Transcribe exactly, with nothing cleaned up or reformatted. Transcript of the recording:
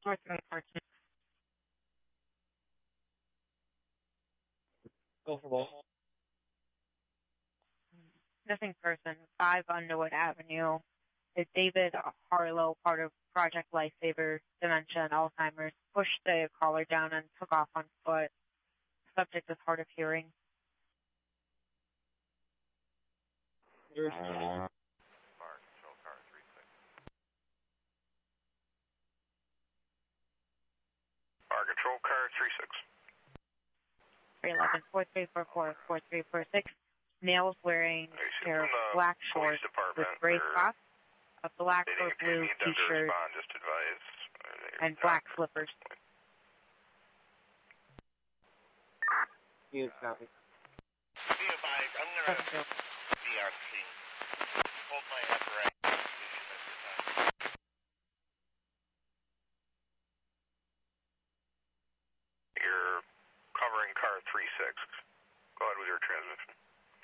North Unfortunate. Go for both. Missing person, five Underwood Avenue. Is David Harlow part of Project Lifesaver, Dementia and Alzheimer's? Pushed the caller down and took off on foot. Subject is hard of hearing. Here's Bar control car three six. Bar control car three six. three eleven, four three four four, four three four six. Males wearing Hey, see, pair of from the black police shorts with department, gray they're socks, a black stating or if you blue need them to t-shirt, respond, just advise. uh, they're and not black at slippers. this point. Unit copy. Be advised, I'm going to be on scene. Hold my apparatus. You're covering car three six. Go ahead with your transmission.